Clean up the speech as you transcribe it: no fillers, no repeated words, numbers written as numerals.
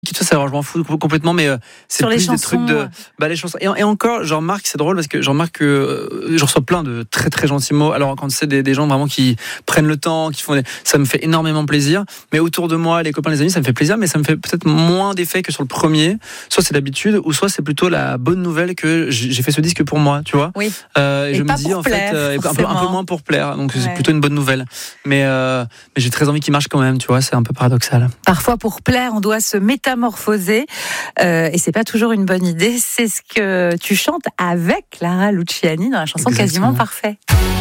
qui tout ça, alors je m'en fous complètement, mais c'est Sur plus les des chansons, trucs de les chansons. Et encore, je remarque, c'est drôle parce que je remarque que je reçois plein de très très gentils mots. Alors quand c'est des gens vraiment qui prennent le temps, qui font ça me fait énormément plaisir. Mais autour de moi, les copains, les amis, ça me fait plaisir, mais ça me fait peut-être moins d'effet que sur le premier. Soit c'est d'habitude, ou soit c'est plutôt la bonne nouvelle que j'ai fait ce disque pour moi, tu vois. Oui. Et je pas me dis pour en plaire, fait, un peu moins pour plaire. Donc c'est Ouais. plutôt une bonne nouvelle. Mais j'ai très envie qu'il marche quand même, tu vois. C'est un peu paradoxal. Parfois, pour plaire, on doit se métamorphoser. Et c'est pas toujours une bonne idée. C'est ce que tu chantes avec Clara Luciani dans la chanson Exactement. Quasiment Parfait.